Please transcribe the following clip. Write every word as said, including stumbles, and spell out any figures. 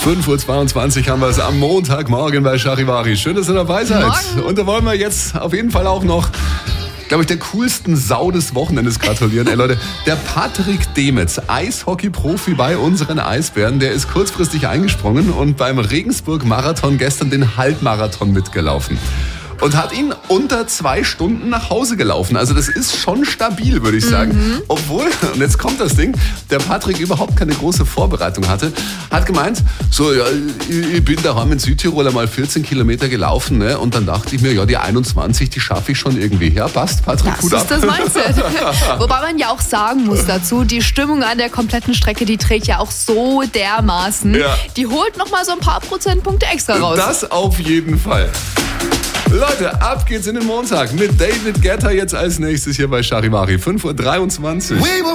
fünf Uhr zweiundzwanzig haben wir es am Montagmorgen bei Charivari. Schön, dass ihr dabei seid. Morgen. Und da wollen wir jetzt auf jeden Fall auch noch, glaube ich, der coolsten Sau des Wochenendes gratulieren. Ey Leute, der Patrick Demetz, Eishockey-Profi bei unseren Eisbären, der ist kurzfristig eingesprungen und beim Regensburg-Marathon gestern den Halbmarathon mitgelaufen. Und hat ihn unter zwei Stunden nach Hause gelaufen. Also das ist schon stabil, würde ich sagen. Mhm. Obwohl, und jetzt kommt das Ding, der Patrick überhaupt keine große Vorbereitung hatte. Hat gemeint, so, ja, ich bin daheim in Südtirol einmal vierzehn Kilometer gelaufen. Ne? Und dann dachte ich mir, ja, die einundzwanzig, die schaffe ich schon irgendwie. Ja, passt, Patrick, das gut ab. Das ist das Mindset. Wobei man ja auch sagen muss dazu, die Stimmung an der kompletten Strecke, die trägt ja auch so dermaßen. Ja. Die holt nochmal so ein paar Prozentpunkte extra raus. Das auf jeden Fall. Leute, ab geht's in den Montag mit David Guetta jetzt als nächstes hier bei Charivari. fünf Uhr dreiundzwanzig.